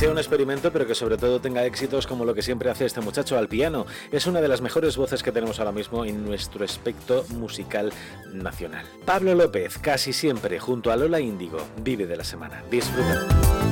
sea un experimento, pero que sobre todo tenga éxitos como lo que siempre hace este muchacho al piano. Es una de las mejores voces que tenemos ahora mismo en nuestro espectro musical nacional. Pablo López, casi siempre junto a Lola Índigo, vive de la semana. Disfruta.